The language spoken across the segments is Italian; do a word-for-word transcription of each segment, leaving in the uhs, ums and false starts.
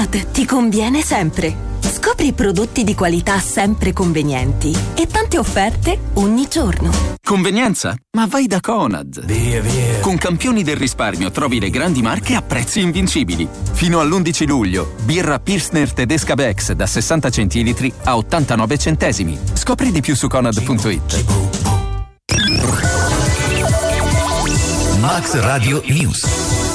Conad ti conviene sempre. Scopri prodotti di qualità sempre convenienti e tante offerte ogni giorno. Convenienza? Ma vai da Conad. Via, via. Con Campioni del risparmio trovi le grandi marche a prezzi invincibili. Fino all'undici luglio, birra Pilsner tedesca Bex da sessanta centilitri a ottantanove centesimi. Scopri di più su conad punto it. Max Radio News.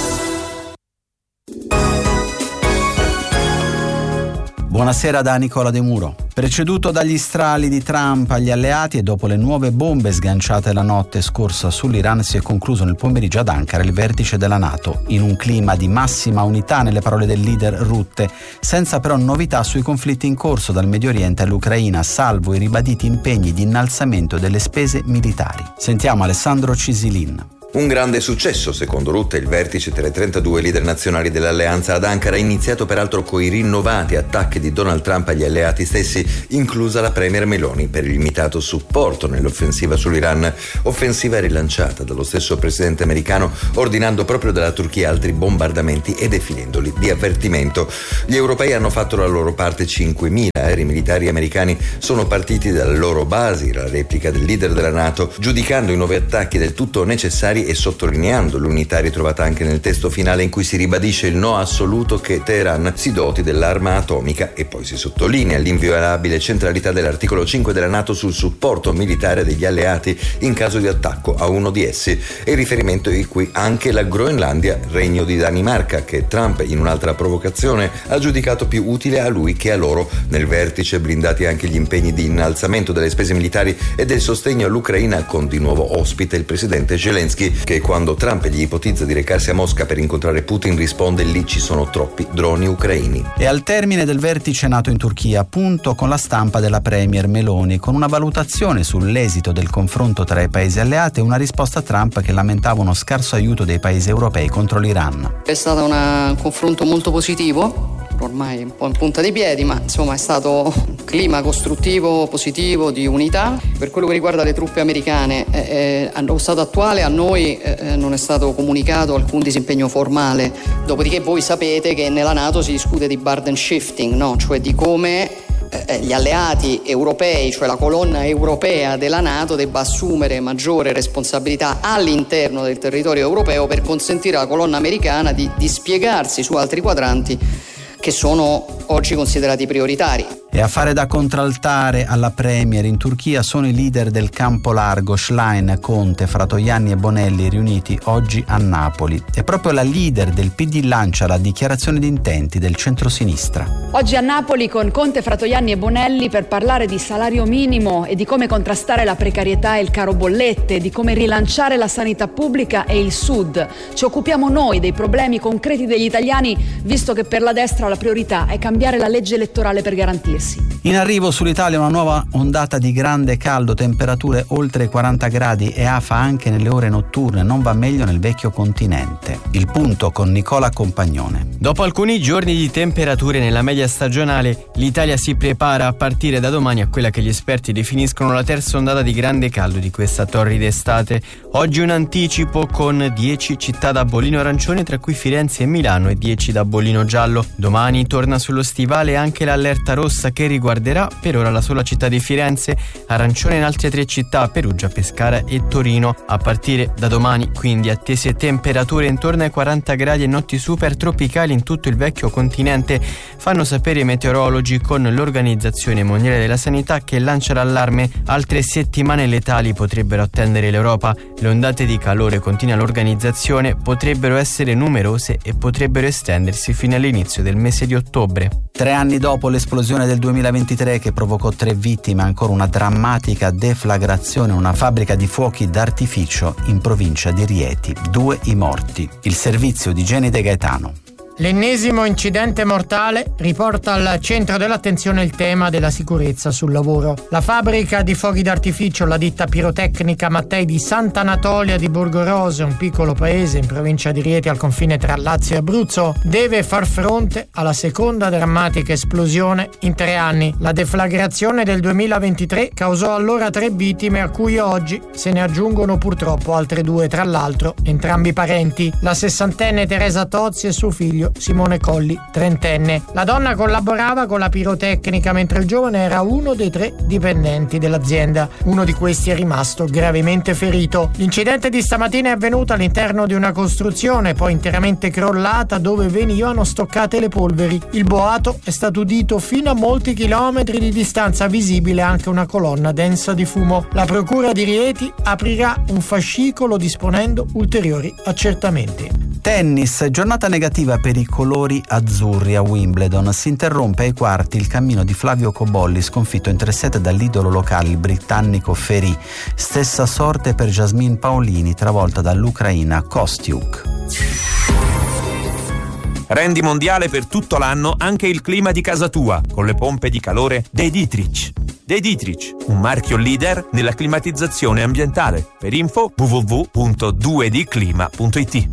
Buonasera da Nicola De Muro. Preceduto dagli strali di Trump agli alleati e dopo le nuove bombe sganciate la notte scorsa sull'Iran, si è concluso nel pomeriggio ad Ankara il vertice della NATO, in un clima di massima unità nelle parole del leader Rutte, senza però novità sui conflitti in corso dal Medio Oriente all'Ucraina, salvo i ribaditi impegni di innalzamento delle spese militari. Sentiamo Alessandro Cisilin. Un grande successo, secondo Rutte, il vertice tra i trentadue leader nazionali dell'alleanza ad Ankara, iniziato peraltro coi rinnovati attacchi di Donald Trump agli alleati stessi, inclusa la premier Meloni, per il limitato supporto nell'offensiva sull'Iran, offensiva rilanciata dallo stesso presidente americano, ordinando proprio dalla Turchia altri bombardamenti e definendoli di avvertimento. Gli europei hanno fatto la loro parte. Cinquemila aerei militari americani sono partiti dalle loro basi, la replica del leader della NATO, giudicando i nuovi attacchi del tutto necessari e sottolineando l'unità ritrovata anche nel testo finale, in cui si ribadisce il no assoluto che Teheran si doti dell'arma atomica, e poi si sottolinea l'inviolabile centralità dell'articolo cinque della NATO sul supporto militare degli alleati in caso di attacco a uno di essi, e il riferimento in cui anche la Groenlandia, regno di Danimarca, che Trump in un'altra provocazione ha giudicato più utile a lui che a loro. Nel vertice blindati anche gli impegni di innalzamento delle spese militari e del sostegno all'Ucraina, con di nuovo ospite il presidente Zelensky, che quando Trump gli ipotizza di recarsi a Mosca per incontrare Putin risponde: lì ci sono troppi droni ucraini. E al termine del vertice NATO in Turchia, punto con la stampa della premier Meloni, con una valutazione sull'esito del confronto tra i paesi alleati e una risposta a Trump che lamentava uno scarso aiuto dei paesi europei contro l'Iran. È stato una, un confronto molto positivo, ormai un po' in punta di piedi, ma insomma è stato un clima costruttivo, positivo, di unità. Per quello che riguarda le truppe americane, eh, allo stato attuale a noi eh, non è stato comunicato alcun disimpegno formale, dopodiché voi sapete che nella NATO si discute di burden shifting, no? Cioè di come eh, gli alleati europei, cioè la colonna europea della NATO, debba assumere maggiore responsabilità all'interno del territorio europeo per consentire alla colonna americana di dispiegarsi su altri quadranti che sono oggi considerati prioritari. E a fare da contraltare alla premier in Turchia sono i leader del campo largo Schlein, Conte, Fratoianni e Bonelli, riuniti oggi a Napoli. E proprio la leader del P D lancia la dichiarazione di intenti del centrosinistra. Oggi a Napoli con Conte, Fratoianni e Bonelli per parlare di salario minimo e di come contrastare la precarietà e il caro bollette, di come rilanciare la sanità pubblica e il Sud. Ci occupiamo noi dei problemi concreti degli italiani, visto che per la destra la priorità è cambiare la legge elettorale per garantirsi. In arrivo sull'Italia una nuova ondata di grande caldo, temperature oltre i quaranta gradi e afa anche nelle ore notturne, non va meglio nel vecchio continente. Il punto con Nicola Compagnone. Dopo alcuni giorni di temperature nella media stagionale, l'Italia si prepara a partire da domani a quella che gli esperti definiscono la terza ondata di grande caldo di questa torrida estate. Oggi un anticipo con dieci città da bollino arancione, tra cui Firenze e Milano, e dieci da bollino giallo. Domani torna sullo stivale anche l'allerta rossa, che riguarderà per ora la sola città di Firenze, arancione in altre tre città, Perugia, Pescara e Torino. A partire da domani quindi attese temperature intorno ai quaranta gradi e notti super tropicali in tutto il vecchio continente, fanno sapere i meteorologi, con l'Organizzazione Mondiale della Sanità che lancia l'allarme. Altre settimane letali potrebbero attendere l'Europa. Le ondate di calore, continua l'organizzazione, potrebbero essere numerose e potrebbero estendersi fino all'inizio del mese di ottobre. Tre anni dopo l'esplosione del duemilaventitré che provocò tre vittime, ancora una drammatica deflagrazione in una fabbrica di fuochi d'artificio in provincia di Rieti. Due i morti. Il servizio di Geni De Gaetano. L'ennesimo incidente mortale riporta al centro dell'attenzione il tema della sicurezza sul lavoro. La fabbrica di fuochi d'artificio, la ditta pirotecnica Mattei di Sant'Anatolia di Borgorose, un piccolo paese in provincia di Rieti al confine tra Lazio e Abruzzo, deve far fronte alla seconda drammatica esplosione in tre anni. La deflagrazione del duemilaventitré causò allora tre vittime, a cui oggi se ne aggiungono purtroppo altre due, tra l'altro entrambi parenti. La sessantenne Teresa Tozzi e suo figlio Mario Simone Colli, trentenne. La donna collaborava con la pirotecnica mentre il giovane era uno dei tre dipendenti dell'azienda. Uno di questi è rimasto gravemente ferito. L'incidente di stamattina è avvenuto all'interno di una costruzione poi interamente crollata dove venivano stoccate le polveri. Il boato è stato udito fino a molti chilometri di distanza, visibile anche una colonna densa di fumo. La procura di Rieti aprirà un fascicolo disponendo ulteriori accertamenti. Tennis, giornata negativa per i colori azzurri a Wimbledon. Si interrompe ai quarti il cammino di Flavio Cobolli, sconfitto in tre set dall'idolo locale, il britannico Ferry. Stessa sorte per Jasmine Paolini, travolta dall'ucraina Kostiuk. Rendi mondiale per tutto l'anno anche il clima di casa tua, con le pompe di calore De Dietrich. De Dietrich, un marchio leader nella climatizzazione ambientale. Per info w w w punto due d clima punto i t.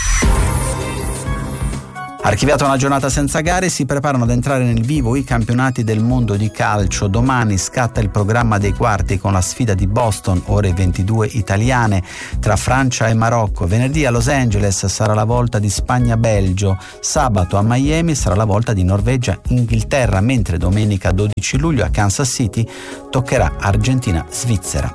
Archiviata una giornata senza gare, si preparano ad entrare nel vivo i campionati del mondo di calcio. Domani scatta il programma dei quarti con la sfida di Boston, ore ventidue italiane, tra Francia e Marocco. Venerdì a Los Angeles sarà la volta di Spagna-Belgio. Sabato a Miami sarà la volta di Norvegia-Inghilterra, mentre domenica dodici luglio a Kansas City toccherà Argentina-Svizzera.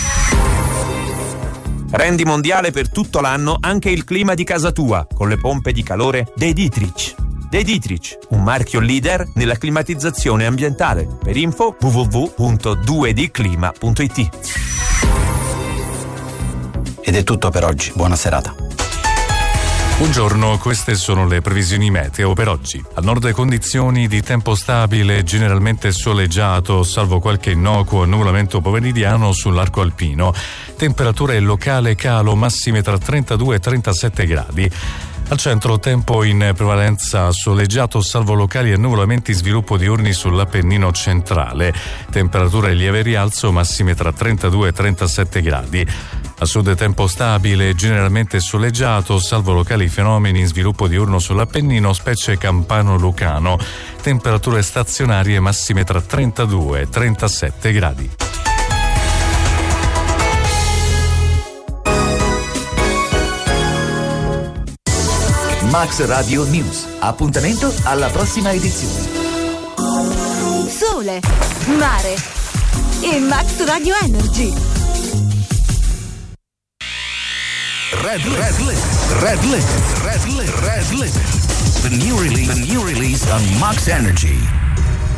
Rendi mondiale per tutto l'anno anche il clima di casa tua, con le pompe di calore De Dietrich. De Dietrich, un marchio leader nella climatizzazione ambientale. Per info w w w punto due d clima punto i t. Ed è tutto per oggi, buona serata. Buongiorno, queste sono le previsioni meteo per oggi. Al nord condizioni di tempo stabile, generalmente soleggiato, salvo qualche innocuo annuvolamento pomeridiano sull'arco alpino. Temperatura locale calo, massime tra trentadue e trentasette gradi. Al centro tempo in prevalenza soleggiato, salvo locali annuvolamenti, sviluppo diurni sull'Appennino centrale. Temperatura in lieve rialzo, massime tra trentadue e trentasette gradi. A sud tempo stabile, generalmente soleggiato, salvo locali fenomeni in sviluppo diurno sull'Appennino, specie campano-lucano. Temperature stazionarie massime tra trentadue e trentasette gradi. Max Radio News. Appuntamento alla prossima edizione. Sole, mare e Max Radio Energy. Red Red Limit, Red Limit, Red Limit, Red Limit. The new release, the new release on Max Energy.